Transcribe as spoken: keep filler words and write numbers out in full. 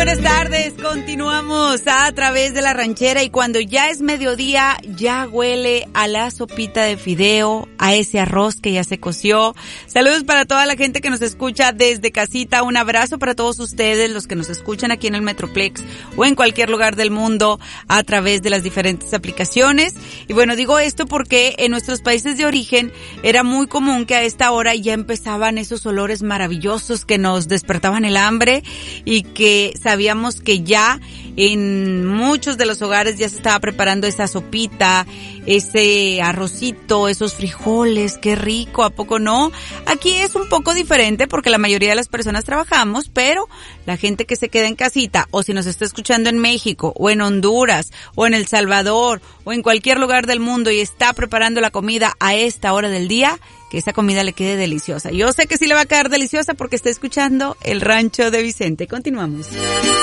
buenas tardes, continuamos a través de La Ranchera y cuando ya es mediodía ya huele a la sopita de fideo, a ese arroz que ya se coció. Saludos para toda la gente que nos escucha desde casita, un abrazo para todos ustedes, los que nos escuchan aquí en el Metroplex o en cualquier lugar del mundo a través de las diferentes aplicaciones. Y bueno, digo esto porque en nuestros países de origen era muy común que a esta hora ya empezaban esos olores maravillosos que nos despertaban el hambre y que sabíamos que ya en muchos de los hogares ya se estaba preparando esa sopita, ese arrocito, esos frijoles, qué rico, ¿a poco no? Aquí es un poco diferente porque la mayoría de las personas trabajamos, pero la gente que se queda en casita, o si nos está escuchando en México, o en Honduras, o en El Salvador, o en cualquier lugar del mundo y está preparando la comida a esta hora del día, que esa comida le quede deliciosa. Yo sé que sí le va a quedar deliciosa porque está escuchando El Rancho de Vicente. Continuamos.